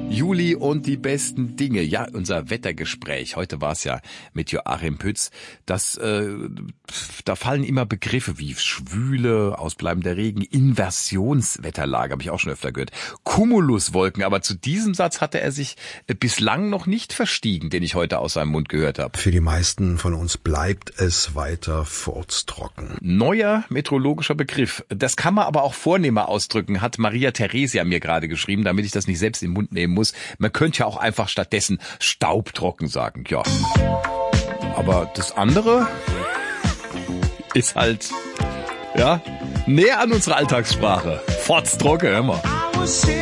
Juli und die besten Dinge. Ja, unser Wettergespräch. Heute war es ja mit Joachim Pütz. Da fallen immer Begriffe wie Schwüle, ausbleibender Regen, Inversionswetterlage, habe ich auch schon öfter gehört. Cumuluswolken, aber zu diesem Satz hatte er sich bislang noch nicht verstiegen, den ich heute aus seinem Mund gehört habe. Für die meisten von uns bleibt es weiter furztrocken. Neuer meteorologischer Begriff. Das kann man aber auch vornehmer ausdrücken, hat Maria Theresia mir gerade geschrieben, damit ich das nicht selbst in den Mund nehmen muss. Man könnte ja auch einfach stattdessen staubtrocken sagen, ja. Aber das andere ist halt, ja, näher an unserer Alltagssprache. Furztrocken, hör mal.